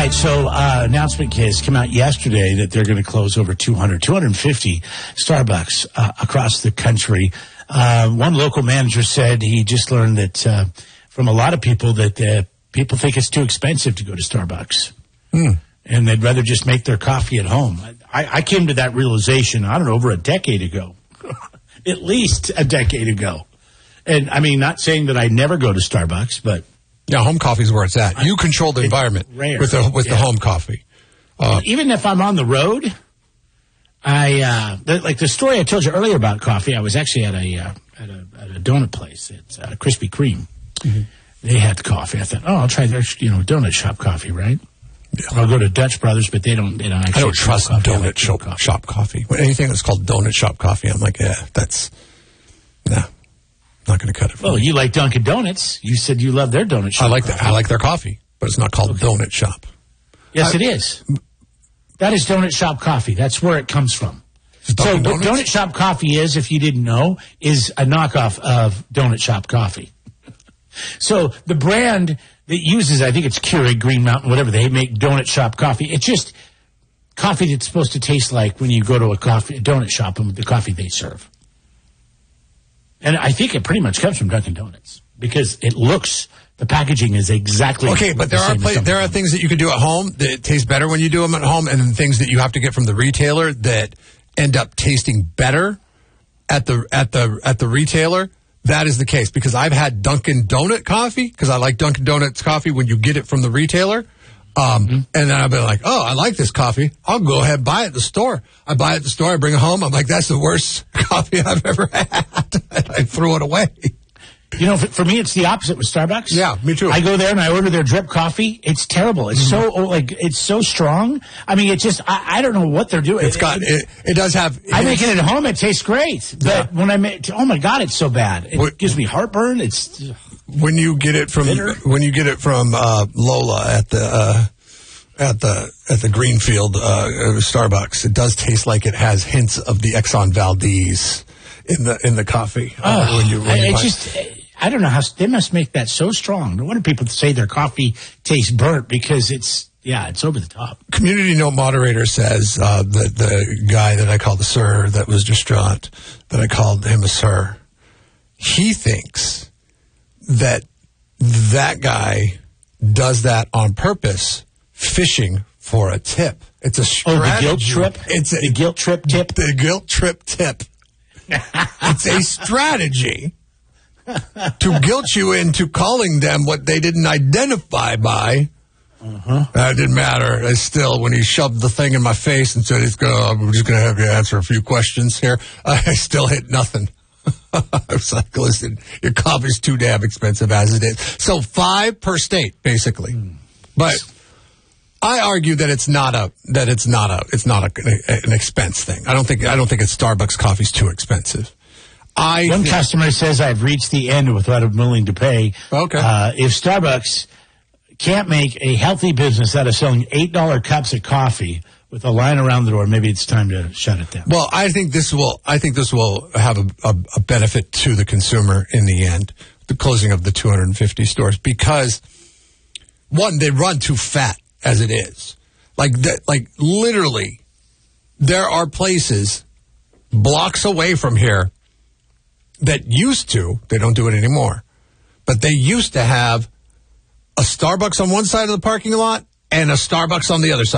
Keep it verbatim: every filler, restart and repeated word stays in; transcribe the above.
right, so uh, announcement has come out yesterday that they're going to close over two hundred, two hundred fifty Starbucks uh, across the country. Uh, one local manager said he just learned that uh, from a lot of people that uh, people think it's too expensive to go to Starbucks. Mm. And they'd rather just make their coffee at home. I, I came to that realization, I don't know, over a decade ago. At least a decade ago. And, I mean, not saying that I never go to Starbucks, but... Yeah, home coffee is where it's at. You control the environment rare. with the with yeah. the home coffee. Uh, Even if I'm on the road, I uh, the, like the story I told you earlier about coffee. I was actually at a uh, at a, at a donut place. It's uh, Krispy Kreme. Mm-hmm. They had coffee. I thought, oh, I'll try their you know donut shop coffee, right? Yeah. I'll go to Dutch Brothers, but they don't. They don't actually I don't trust coffee. donut like shop coffee. shop coffee. Anything that's called donut shop coffee, I'm like, yeah, that's nah. Not going to cut it for Well, me. you like Dunkin' Donuts. You said you love their donut shop. I like coffee. that. I like their coffee, but it's not called Okay. donut shop. Yes, I, it is. That is donut shop coffee. That's where it comes from. So Dunkin' what Donuts? donut shop coffee is, if you didn't know, is a knockoff of donut shop coffee. So the brand that uses, I think it's Keurig, Green Mountain, whatever, they make donut shop coffee. It's just coffee that's supposed to taste like when you go to a coffee a donut shop and the coffee they serve. And I think it pretty much comes from Dunkin' Donuts because it looks, the packaging is exactly Okay, but there the are same as pla- Dunkin' there are Donuts. things that you can do at home that taste better when you do them at home, and then things that you have to get from the retailer that end up tasting better at the at the at the retailer. That is the case because I've had Dunkin' Donut coffee because I like Dunkin' Donuts coffee when you get it from the retailer. Um, mm-hmm. And then I've been like, oh, I like this coffee. I'll go ahead and buy it at the store. I buy it at the store. I bring it home. I'm like, that's the worst coffee I've ever had. I threw it away. You know, for, for me, it's the opposite with Starbucks. Yeah, me too. I go there and I order their drip coffee. It's terrible. It's mm-hmm. so like it's so strong. I mean, it just I, I don't know what they're doing. It's got it. It does have. I make it at home. It tastes great. But Yeah. when I make, oh my god, it's so bad. It What, gives me heartburn. It's when you get it from bitter. when you get it from uh, Lola at the uh, at the at the Greenfield uh, Starbucks. It does taste like it has hints of the Exxon Valdez in the in the coffee. Uh, oh, when you, when I, you it buy- just. I don't know how they must make that so strong. No wonder people say their coffee tastes burnt because it's yeah, it's over the top. Community note moderator says uh, that the guy that I called the sir that was distraught, that I called him a sir, he thinks that that guy does that on purpose, fishing for a tip. It's a strategy. Oh, the guilt trip? It's a, the guilt trip tip? The guilt trip tip. It's a strategy to guilt you into calling them what they didn't identify by. Uh-huh. That didn't matter. I still, when he shoved the thing in my face and said, "He's gonna, "I'm just going to have you answer a few questions here," I still hit nothing. I was like, "Listen, your coffee's too damn expensive as it is." So five per state, basically. Mm. But I argue that it's not a that it's not a it's not a, an expense thing. I don't think I don't think it's Starbucks coffee's too expensive. I One customer says I've reached the end with what I'm willing to pay. Okay. Uh, if Starbucks can't make a healthy business out of selling eight dollar cups of coffee with a line around the door, maybe it's time to shut it down. Well, I think this will I think this will have a, a, a benefit to the consumer in the end, the closing of the two hundred fifty stores, because one, they run too fat as it is. Like that, like literally, there are places blocks away from here that used to, they don't do it anymore, but they used to have a Starbucks on one side of the parking lot and a Starbucks on the other side.